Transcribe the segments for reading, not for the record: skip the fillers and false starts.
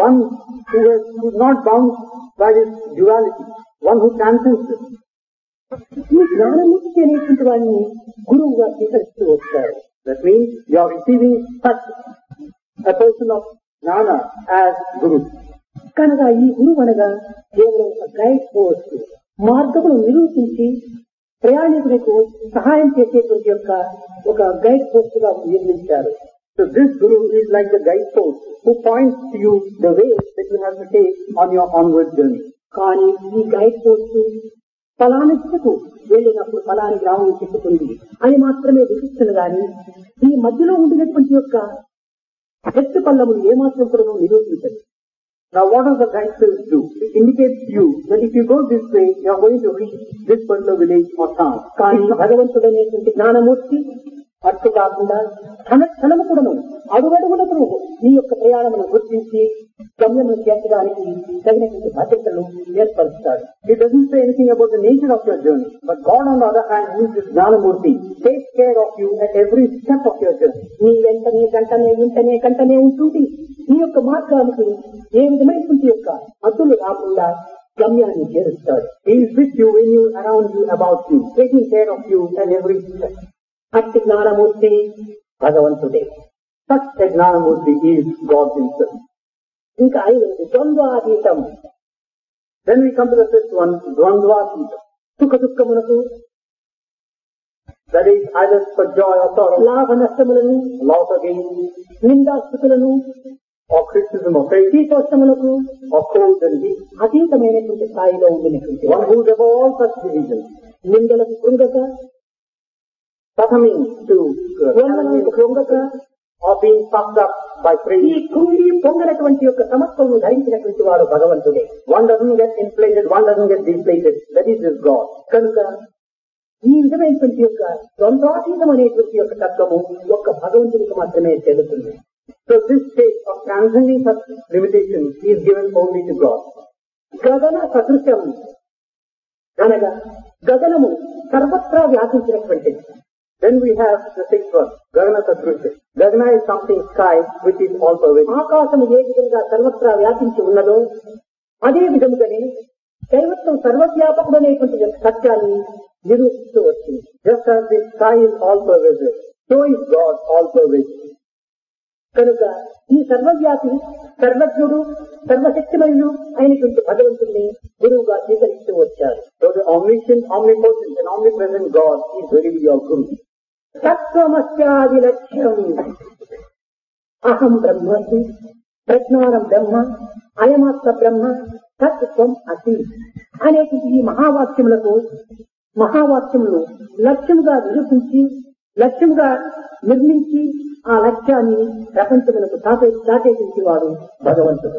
one who is not bound by this duality, one who transcends it. ఈ జ్ఞానమూర్తి అనేటువంటి వాడిని గురువుగా స్వీకరిస్తూ వచ్చారు. That means you are receiving such a person of jnana as Guru. కనుక ఈ గురువు అనగా కేవలం ఒక గైడ్ పోస్ట్, మార్గమును నిరూపించి ప్రయాణికులకు సహాయం చేసేటువంటి యొక్క ఒక గైడ్ పోస్ట్ గా నిర్మించారు. So this Guru is like the guidepost who points to you the way that you have to take on your onward journey. కానీ ఈ గైడ్ పోస్ట్ ఫలాని దిశకు వెళ్ళినప్పుడు ఫలాని గ్రామం చెప్పుకుంది అని మాత్రమే విధిస్తుంది గాని ఈ మధ్యలో ఉండినటువంటి యొక్క ఎత్తు పల్లములు ఏమాత్రం కూడా నిరూపించదు. Now what does the guidepost do? It indicates to you that if you go this way, you are going to reach this particular village or town. కానీ భగవంతుడనేటువంటి జ్ఞానమూర్తి అట్టు కాకుండా క్షణము కూడాను అడుగడుగునకు నీ యొక్క ప్రయాణమును గుర్తించి గమ్యమును చేర్చడానికి తగినటువంటి భద్రతలు ఏర్పరుస్తాడు. It doesn't say anything about the nature of your journey, but God on the other hand, who is this Jnanamurti, takes care of you at every step of your journey. నీ వెంటనే గంటనే ఉంటుంది. నీ యొక్క మార్గానికి ఏ విధమైనటువంటి యొక్క అడ్డులు రాకుండా గమ్యాన్ని చేరుస్తాడు. He is with you, in you, around you, about you, taking care of you at every step. అట్టి జ్ఞానమూర్తి భగవంతుడే. Such a Jnanamurti is God himself. ఇంకా ఐదవది ద్వంద్వాతీతం. Then we come to the fifth one, Dvandvātītam. సుఖ దుఃఖములకు, that is either for joy or sorrow, లాభ నష్టములను, loss or gain, నిందాస్థుతులను, or criticism or praise, శీతోష్ణములకు or cold and heat. అతీతమైనటువంటి స్థాయిలో ఉండినటువంటి One who is above all such divisions, నిందలకు కృంగక, succumbing to వందనలకు కృంగక, or being puffed up by ఈ praise. కృంగి పొంగనటువంటి యొక్క సమత్వము ధరించినటువంటి వారు భగవంతుడే. One doesn't get inflated, one doesn't get deflated. That is this God. కనుక ఈ విధమైనటువంటి యొక్క ద్వంద్వాతీతం అనేటువంటి యొక్క తత్వము ఒక్క భగవంతునికి మాత్రమే తెలుస్తుంది. So this state of transcending such limitations is given only to God. గగన సదృశం అనగా గగనము సర్వత్రా వ్యాపించినటువంటిది. Then we have the sixth one, Gagana Satrusha. Gagana is something sky which is all pervading. ఆకాశము ఏ విధంగా సర్వత్రా వ్యాపించి ఉన్నదో అదే విధముగానే దైవత్వం సర్వవ్యాపకుడనేటువంటి సత్యాన్ని నిరూపిస్తూ వచ్చింది. Just as the sky is all pervasive, so is God all pervasive. కనుక ఈ సర్వవ్యాపి, సర్వజ్ఞుడు, సర్వశక్తిమయుడు అయినటువంటి భగవంతుడిని గురువుగా స్వీకరిస్తూ వచ్చారు. So the omniscient, omnipotent and omnipresent God is very your Guru. తత్వమస్యాది లక్ష్యం అహం బ్రహ్మస్మి, ప్రజ్ఞానం బ్రహ్మ, అయమాత్మ బ్రహ్మ, తత్వం అసి అనేటువంటి ఈ మహావాక్యములను లక్ష్యముగా నిరూపించి, లక్ష్యముగా నిర్మించి ఆ లక్ష్యాన్ని ప్రపంచములకు దాటేటువంటి వాడు భగవంతుడు.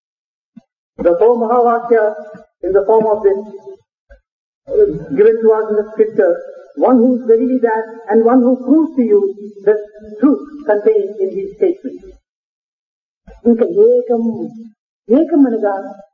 The four Mahavakya in the form of this given to us in the scripture, one who is verily that and one who proves to you the truth contained in these statements. ఇంకా ఏకం అనగా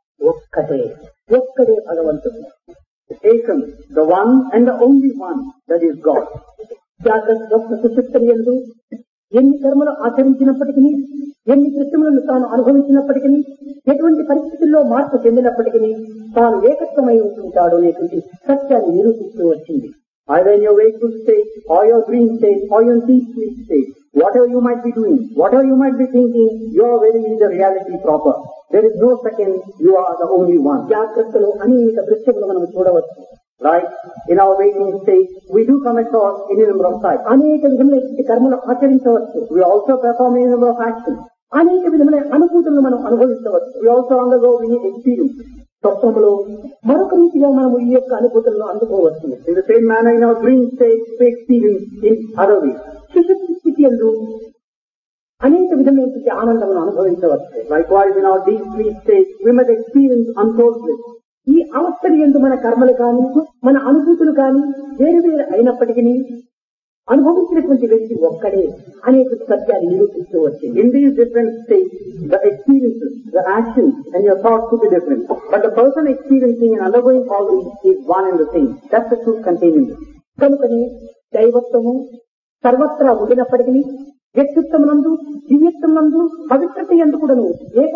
ఒక్కడే భగవంతుడు. Ekam, the one and the only one, that is God. జాగ్రత్త స్వప్న సుషుప్తులందు ఎన్ని కర్మలు ఆచరించినప్పటికీ, ఎన్ని కృత్యములను తాను అనుభవించినప్పటికీ, ఎటువంటి పరిస్థితుల్లో మార్పు చెందినప్పటికీ తాను ఏకత్వమై ఉంటుంటాడు అనేటువంటి సత్యాన్ని నిరూపిస్తూ వచ్చింది. Either in your wakeful state, or your dream state, or your deep sleep state, whatever you might be doing, whatever you might be thinking, you are verily the reality proper. There is no second, you are the only one. జాగ్రత్తలో అనేక దృశ్యములు మనం చూడవచ్చు. Right? In our waking state, we do come across any number of sights. అనేక విధములైన కర్మలు ఆచరించవచ్చు. We also perform any number of actions. అనేక విధమైన అనుభూతులను మనం అనుభవించవచ్చు. We also undergo many experiences. స్వప్నంలో మరొక రీతిగా మనము ఈ యొక్క అనుభూతులను అందుకోవచ్చు. In the same manner, in our dream state, we experience in other ways. సుషుప్తి స్థితి యందు అనేక విధమైనటువంటి ఆనందమును అనుభవించవచ్చు. Likewise, in our deep sleep state, we must experience untold bliss. ఈ అవస్థలు యందు మన కర్మలు కాని, మన అనుభూతులు కాని వేరు వేరు అయినప్పటికీ అనుభవించినటువంటి వ్యక్తి ఒక్కడే అనేటువంటి సత్యాన్ని నిరూపిస్తూ వచ్చింది. In these different states, the experiences, the actions and your thoughts could be different. But the person experiencing and undergoing all these is one and the same. That's the truth contained in this. కనుకనే దైవత్వము సర్వత్రా ఉండినప్పటికీ వ్యక్తిత్వమునందు, దివ్యత్వమునందు, పవిత్రత యందు కూడాను